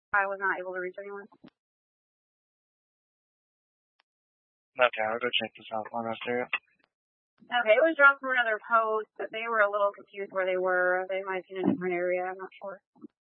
I was not able to reach anyone. Okay, I'll go check the south one after. Okay, it was dropped from another post, but they were a little confused where they were. They might be in a different area, I'm not sure.